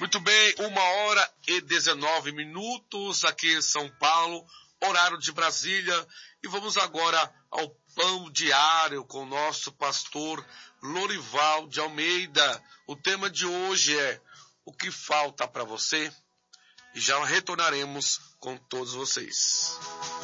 Muito bem, 1h19 aqui em São Paulo, horário de Brasília. E vamos agora ao Pão Diário com o nosso pastor Lorival de Almeida. O tema de hoje é o que falta para você? E já retornaremos com todos vocês.